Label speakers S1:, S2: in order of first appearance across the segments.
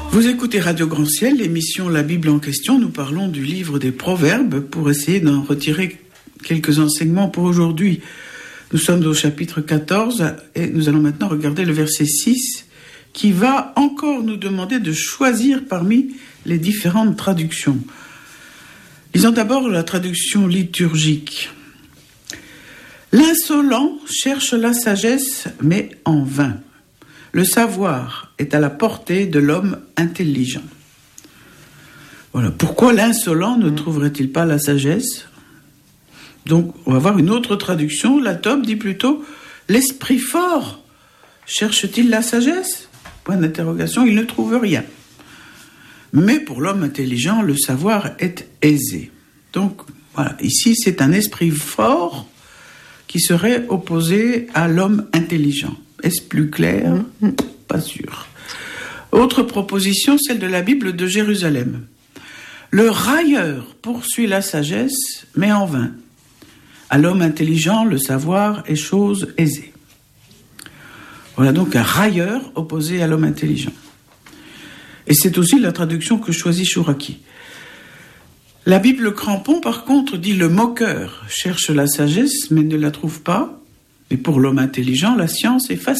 S1: Vous écoutez Radio Grand Ciel, l'émission La Bible en question. Nous parlons du livre des Proverbes pour essayer d'en retirer quelques enseignements pour aujourd'hui. Nous sommes au chapitre 14 et nous allons maintenant regarder le verset 6 qui va encore nous demander de choisir parmi les différentes traductions. Lisons d'abord la traduction liturgique. L'insolent cherche la sagesse, mais en vain. Le savoir est à la portée de l'homme intelligent. Voilà. Pourquoi l'insolent ne trouverait-il pas la sagesse ? Donc, on va voir une autre traduction. La Tobe dit plutôt « L'esprit fort cherche-t-il la sagesse ?» Point d'interrogation, il ne trouve rien. Mais pour l'homme intelligent, le savoir est aisé. Donc, voilà, ici, c'est un esprit fort qui serait opposé à l'homme intelligent. Est-ce plus clair ? Pas sûr. Autre proposition, celle de la Bible de Jérusalem. Le railleur poursuit la sagesse, mais en vain. À l'homme intelligent, le savoir est chose aisée. Voilà donc un railleur opposé à l'homme intelligent. Et c'est aussi la traduction que choisit Chouraki. La Bible Crampon, par contre, dit « Le moqueur cherche la sagesse, mais ne la trouve pas. Mais pour l'homme intelligent, la science est facile. »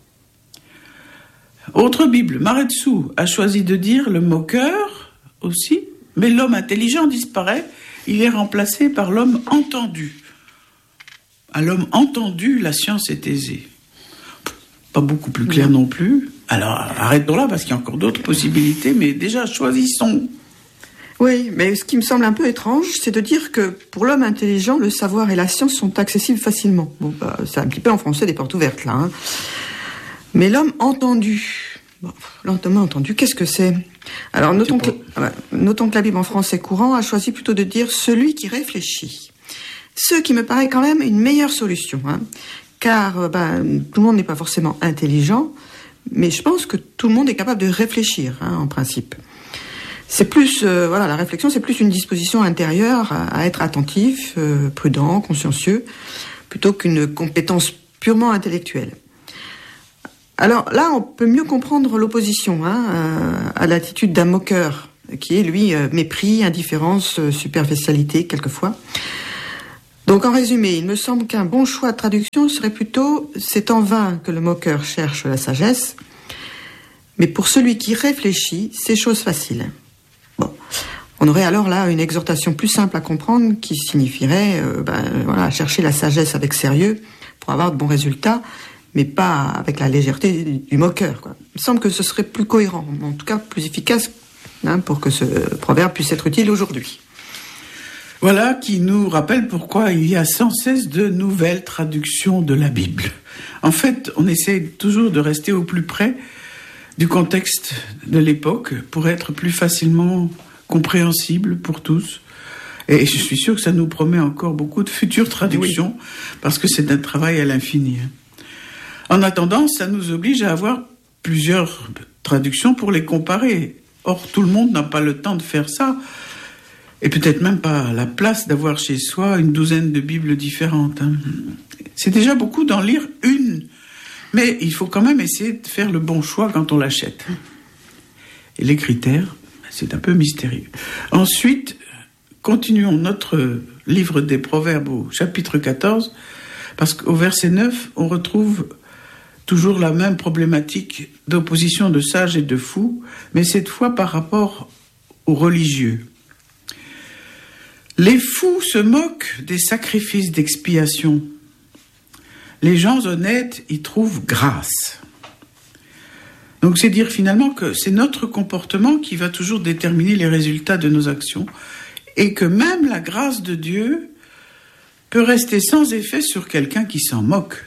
S1: Autre Bible, Maretsu a choisi de dire le moqueur aussi, mais l'homme intelligent disparaît, il est remplacé par l'homme entendu. À l'homme entendu, la science est aisée. Pas beaucoup plus clair non plus. Alors arrêtons là parce qu'il y a encore d'autres possibilités, mais déjà choisissons.
S2: Oui, mais ce qui me semble un peu étrange, c'est de dire que pour l'homme intelligent, le savoir et la science sont accessibles facilement. Bon, c'est un petit peu en français des portes ouvertes, là. Hein. Mais l'homme entendu, lentement entendu, qu'est-ce que c'est ? Alors, notons que la Bible en français courant a choisi plutôt de dire « celui qui réfléchit ». Ce qui me paraît quand même une meilleure solution, hein, car tout le monde n'est pas forcément intelligent, mais je pense que tout le monde est capable de réfléchir, hein, en principe. C'est plus, la réflexion, c'est plus une disposition intérieure à être attentif, prudent, consciencieux, plutôt qu'une compétence purement intellectuelle. Alors là, on peut mieux comprendre l'opposition à l'attitude d'un moqueur, qui est, lui, mépris, indifférence, superficialité, quelquefois. Donc, en résumé, il me semble qu'un bon choix de traduction serait plutôt « c'est en vain que le moqueur cherche la sagesse, mais pour celui qui réfléchit, c'est chose facile ». Bon, on aurait alors là une exhortation plus simple à comprendre qui signifierait chercher la sagesse avec sérieux pour avoir de bons résultats, mais pas avec la légèreté du moqueur, quoi. Il me semble que ce serait plus cohérent, en tout cas plus efficace, pour que ce proverbe puisse être utile aujourd'hui.
S1: Voilà qui nous rappelle pourquoi il y a sans cesse de nouvelles traductions de la Bible. En fait, on essaie toujours de rester au plus près du contexte de l'époque pour être plus facilement compréhensible pour tous. Et je suis sûr que ça nous promet encore beaucoup de futures traductions, parce que c'est un travail à l'infini. En attendant, ça nous oblige à avoir plusieurs traductions pour les comparer. Or, tout le monde n'a pas le temps de faire ça, et peut-être même pas la place d'avoir chez soi une douzaine de Bibles différentes. C'est déjà beaucoup d'en lire une, mais il faut quand même essayer de faire le bon choix quand on l'achète. Et les critères, c'est un peu mystérieux. Ensuite, continuons notre livre des Proverbes au chapitre 14, parce qu'au verset 9, on retrouve toujours la même problématique d'opposition de sages et de fous, mais cette fois par rapport aux religieux. Les fous se moquent des sacrifices d'expiation. Les gens honnêtes y trouvent grâce. Donc c'est dire finalement que c'est notre comportement qui va toujours déterminer les résultats de nos actions et que même la grâce de Dieu peut rester sans effet sur quelqu'un qui s'en moque.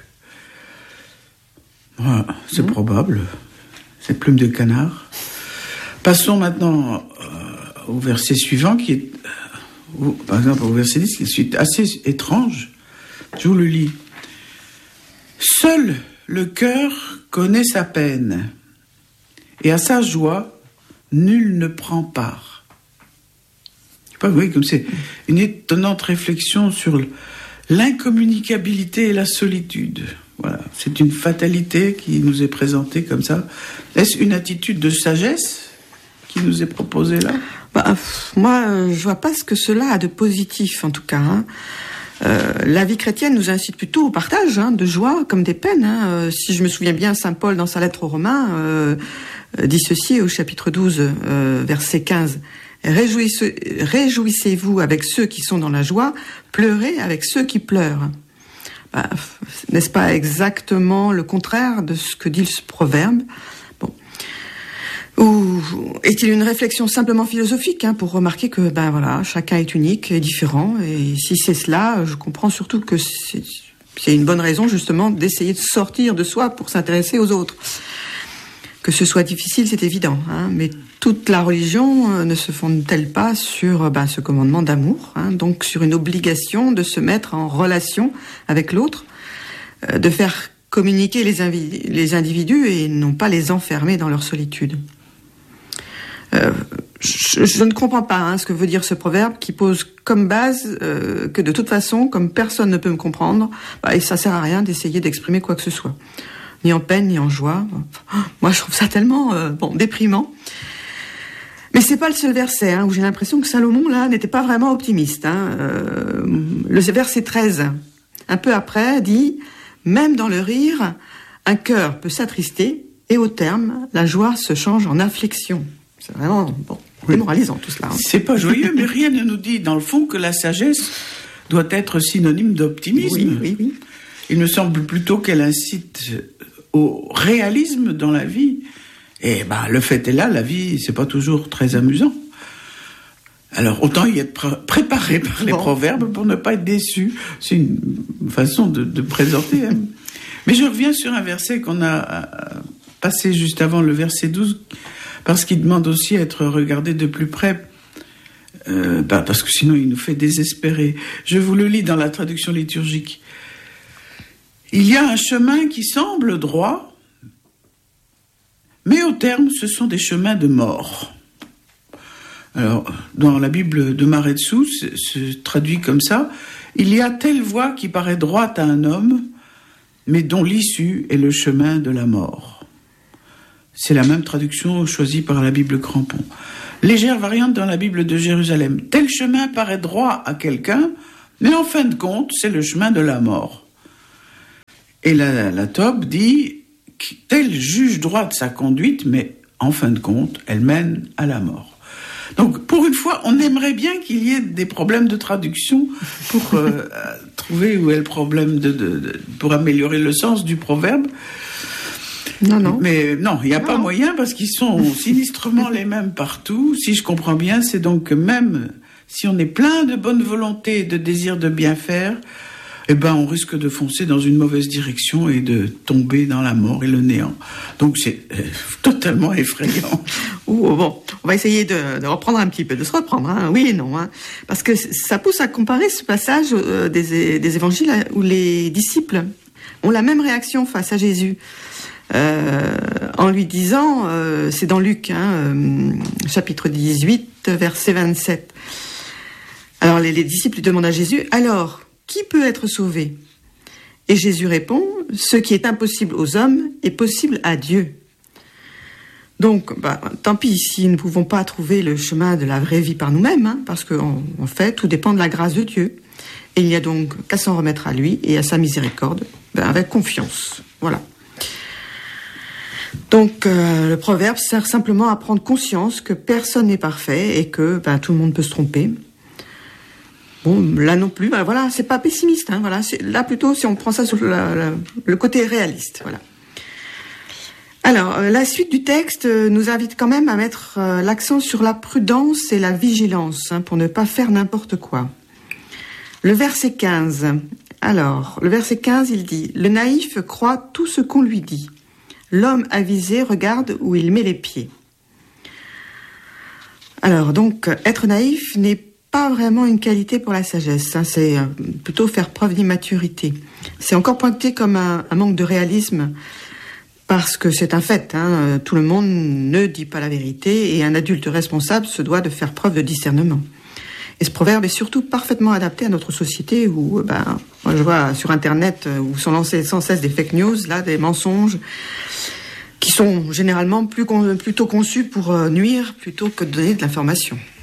S1: Voilà, c'est probable, cette plume de canard. Passons maintenant au verset suivant qui est, par exemple au verset 10, qui est assez étrange. Je vous le lis. Seul le cœur connaît sa peine, et à sa joie, nul ne prend part. Je sais pas, vous voyez, comme c'est une étonnante réflexion sur l'incommunicabilité et la solitude. Voilà, c'est une fatalité qui nous est présentée comme ça. Est-ce une attitude de sagesse qui nous est proposé là?
S2: Moi, je vois pas ce que cela a de positif, en tout cas. Hein. La vie chrétienne nous incite plutôt au partage de joie comme des peines. Hein. Si je me souviens bien, saint Paul, dans sa lettre aux Romains, dit ceci au chapitre 12, verset 15. Réjouissez-vous avec ceux qui sont dans la joie, pleurez avec ceux qui pleurent. N'est-ce pas exactement le contraire de ce que dit ce proverbe? Bon. Ou est-il une réflexion simplement philosophique pour remarquer que chacun est unique et différent, et si c'est cela, je comprends surtout que c'est une bonne raison justement d'essayer de sortir de soi pour s'intéresser aux autres. Que ce soit difficile, c'est évident, mais toute la religion ne se fonde-t-elle pas sur ce commandement d'amour, donc sur une obligation de se mettre en relation avec l'autre, de faire communiquer les individus et non pas les enfermer dans leur solitude. Je ne comprends pas ce que veut dire ce proverbe qui pose comme base que de toute façon, comme personne ne peut me comprendre, et ça sert à rien d'essayer d'exprimer quoi que ce soit. Ni en peine, ni en joie. Moi, je trouve ça tellement déprimant. Mais c'est pas le seul verset où j'ai l'impression que Salomon, là, n'était pas vraiment optimiste. Le verset 13, un peu après, dit « Même dans le rire, un cœur peut s'attrister, et au terme, la joie se change en affliction. » C'est vraiment démoralisant tout cela.
S1: C'est pas joyeux, mais rien ne nous dit, dans le fond, que la sagesse doit être synonyme d'optimisme.
S2: Oui.
S1: Il me semble plutôt qu'elle incite au réalisme dans la vie. Et le fait est là, la vie, c'est pas toujours très amusant. Alors, autant y être préparé par les proverbes pour ne pas être déçu. C'est une façon de présenter. Mais je reviens sur un verset qu'on a passé juste avant, le verset 12, parce qu'il demande aussi à être regardé de plus près, parce que sinon il nous fait désespérer. Je vous le lis dans la traduction liturgique. Il y a un chemin qui semble droit, mais au terme, ce sont des chemins de mort. Alors, dans la Bible de Maretsu, se traduit comme ça. Il y a telle voie qui paraît droite à un homme, mais dont l'issue est le chemin de la mort. C'est la même traduction choisie par la Bible Crampon. Légère variante dans la Bible de Jérusalem. Tel chemin paraît droit à quelqu'un, mais en fin de compte, c'est le chemin de la mort. Et la Tob dit, tel juge droit de sa conduite, mais en fin de compte, elle mène à la mort. Donc, pour une fois, on aimerait bien qu'il y ait des problèmes de traduction pour trouver où est le problème pour améliorer le sens du proverbe.
S2: Non.
S1: Mais non, il n'y a pas moyen parce qu'ils sont sinistrement les mêmes partout. Si je comprends bien, c'est donc que même si on est plein de bonne volonté et de désir de bien faire, on risque de foncer dans une mauvaise direction et de tomber dans la mort et le néant. Donc c'est totalement effrayant.
S2: On va essayer de reprendre un petit peu, de se reprendre, oui et non. Parce que ça pousse à comparer ce passage des évangiles où les disciples ont la même réaction face à Jésus. En lui disant, c'est dans Luc, chapitre 18, verset 27. Alors les disciples lui demandent à Jésus, alors, qui peut être sauvé? Et Jésus répond, ce qui est impossible aux hommes est possible à Dieu. Donc, tant pis si nous ne pouvons pas trouver le chemin de la vraie vie par nous-mêmes, parce qu'en fait, tout dépend de la grâce de Dieu. Et il n'y a donc qu'à s'en remettre à lui et à sa miséricorde, avec confiance. Voilà. Donc, le proverbe sert simplement à prendre conscience que personne n'est parfait et que tout le monde peut se tromper. Bon, là non plus, c'est pas pessimiste, là plutôt si on prend ça sur le côté réaliste, voilà. Alors, la suite du texte nous invite quand même à mettre l'accent sur la prudence et la vigilance, pour ne pas faire n'importe quoi. Le verset 15. Alors, le verset 15, il dit « Le naïf croit tout ce qu'on lui dit. L'homme avisé regarde où il met les pieds. » Alors, donc, être naïf n'est pas vraiment une qualité pour la sagesse, c'est plutôt faire preuve d'immaturité. C'est encore pointé comme un manque de réalisme, parce que c'est un fait, tout le monde ne dit pas la vérité, et un adulte responsable se doit de faire preuve de discernement. Et ce proverbe est surtout parfaitement adapté à notre société où, moi je vois sur Internet où sont lancés sans cesse des fake news, là, des mensonges, qui sont généralement plutôt conçus pour nuire plutôt que de donner de l'information.